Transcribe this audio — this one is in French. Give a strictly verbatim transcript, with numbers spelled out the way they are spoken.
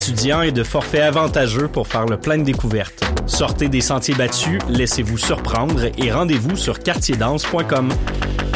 étudiants et de forfaits avantageux pour faire le plein de découvertes. Sortez des sentiers battus, laissez-vous surprendre et rendez-vous sur quartier danse point com.